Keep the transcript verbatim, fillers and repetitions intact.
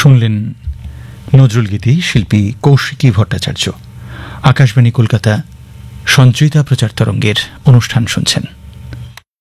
শুনলেন নজরুল গীতি, শিল্পী কৌশিকী ভট্টাচার্য। আকাশবাণী কলকাতা সঞ্চয়িতা প্রচার তরঙ্গের অনুষ্ঠান শুনছেন।